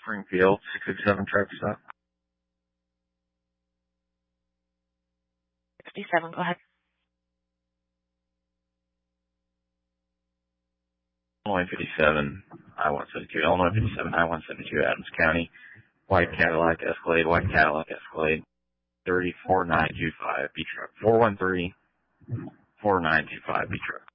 Springfield, 667 truck stop. 67, go ahead. Illinois 57, I-172. Illinois 57, I-172, Adams County. White Cadillac Escalade, 34925, B truck. 413-4925, B truck.